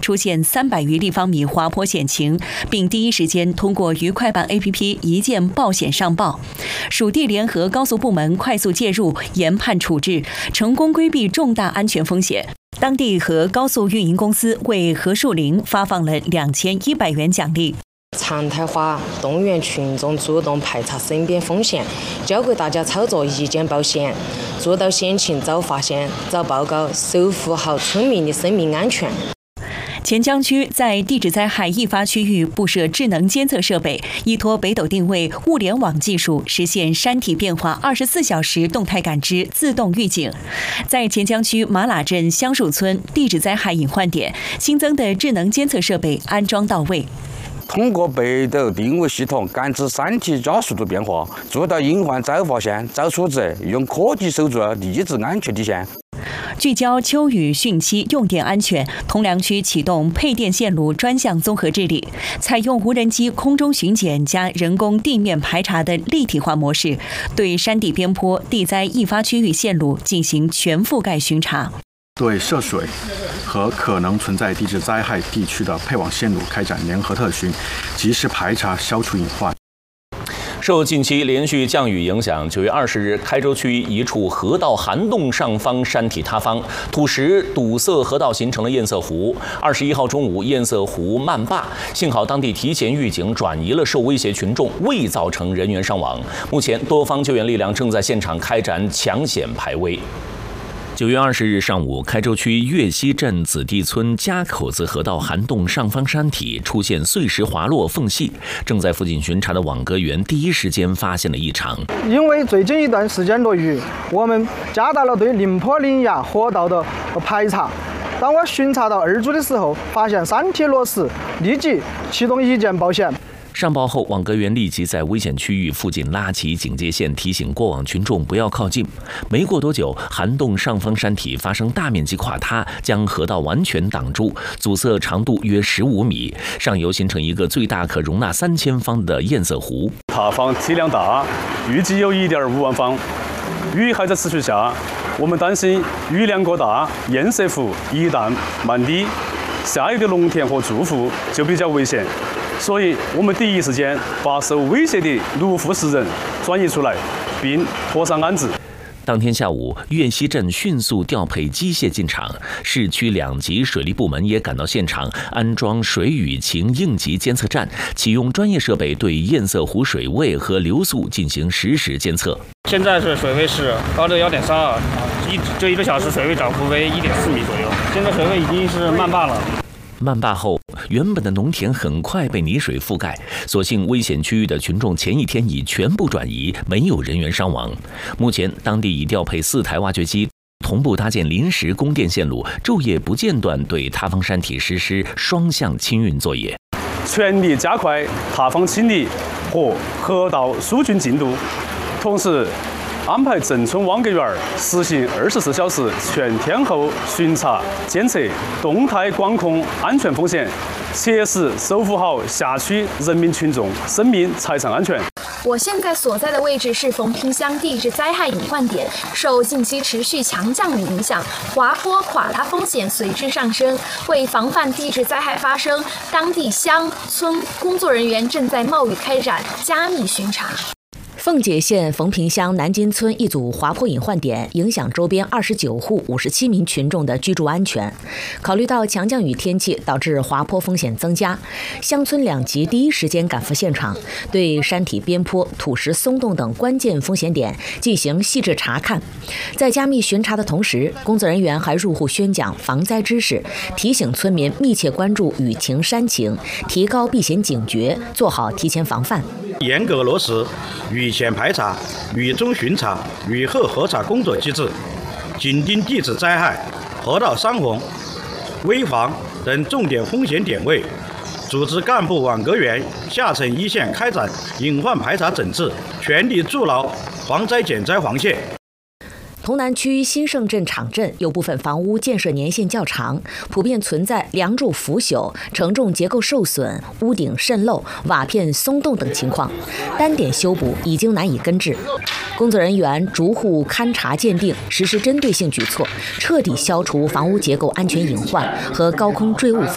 出现300余立方米滑坡险情，并第一时间通过愉快办 APP 一键报险上报。属地联合高速部门快速介入，研判处置，成功规避重大安全风险。当地和高速运营公司为何树林发放了2100元奖励。 常态化动员群众主动排查身边风险，教给大家操作一键报险，做到险情早发现、早报告，守护好村民的生命安全。 黔江区在地质灾害易发区域布设智能监测设备，依托北斗定位、物联网技术，实现山体变化24小时动态感知、自动预警。在黔江区马喇镇香树村地质灾害隐患点，新增的智能监测设备安装到位。 通过北斗定位系统感知山体加速度变化，做到隐患早发现、早处置，用科技守住地质安全底线。 聚焦秋雨汛期用电安全，通良区启动配电线路专项综合治理，采用无人机空中巡检加人工地面排查的立体化模式，对山地边坡地灾易发区域线路进行全覆盖巡查。 对涉水和可能存在地质灾害地区的配网线路开展联合特巡，及时排查消除隐患。 受近期连续降雨影响，9月20日，开州区一处河道涵洞上方山体塌方，土石堵塞河道，形成了堰塞湖。21号中午，堰塞湖漫坝，幸好当地提前预警，转移了受威胁群众，未造成人员伤亡。目前，多方救援力量正在现场开展抢险排危。9月20日上午，开州区岳西镇子弟村家口子河道涵洞上方山体出现碎石滑落缝隙，正在附近巡查的网格员第一时间发现了异常。 因为最近一段时间落雨，我们加大了对临坡岭崖河道的排查。当我巡查到2组的时候，发现山体落石，立即启动一键报险。 上报后，网格员立即在危险区域附近拉起警戒线，提醒过往群众不要靠近。没过多久，涵洞上方山体发生大面积垮塌，将河道完全挡住，阻塞长度约15米，上游形成一个最大可容纳3000方的堰塞湖。 塌方体量大，预计有1.5万方。雨还在持续下，我们担心雨量过大，堰塞湖一旦漫堤，下游的农田和住户就比较危险。所以，我们第一时间把受威胁的6户10人转移出来，并妥善安置。 当天下午，岳西镇迅速调配机械进场，市区2级水利部门也赶到现场，安装水雨情应急监测站，启用专业设备对堰塞湖水位和流速进行实时监测。 现在是水位是高度1.32，这1个小时水位涨幅为1.4米左右，现在水位已经是漫坝了。 漫坝后，原本的农田很快被泥水覆盖，所幸危险区域的群众前一天已全部转移，没有人员伤亡。目前，当地已调配4台挖掘机，同步搭建临时供电线路，昼夜不间断对塌方山体实施双向清运作业， 全力加快塌方清理和河道疏浚进度，同时安排镇村网格员实行24小时全天候巡查监测，动态管控安全风险，切实守护好辖区人民群众生命财产安全。 我现在所在的位置是冯平乡地质灾害隐患点，受近期持续强降雨影响，滑坡垮塌风险随之上升。为防范地质灾害发生，当地乡村工作人员正在冒雨开展加密巡查。 奉节县冯平乡南金村一组滑坡隐患点影响周边29户57名群众的居住安全。考虑到强降雨天气导致滑坡风险增加，乡村2级第一时间赶赴现场，对山体边坡、土石松动等关键风险点进行细致查看。在加密巡查的同时，工作人员还入户宣讲防灾知识，提醒村民密切关注雨情山情，提高避险警觉，做好提前防范。 严格落实雨前排查、雨中巡查、雨后核查工作机制，紧盯地质灾害、河道伤洪、危房等重点风险点位，组织干部网格员下沉一线开展隐患排查整治，全力筑牢防灾减灾防线。 潼南区新盛镇场镇有部分房屋建设年限较长，普遍存在梁柱腐朽、承重结构受损、屋顶渗漏、瓦片松动等情况，单点修补已经难以根治。工作人员逐户勘查鉴定，实施针对性举措，彻底消除房屋结构安全隐患和高空坠物风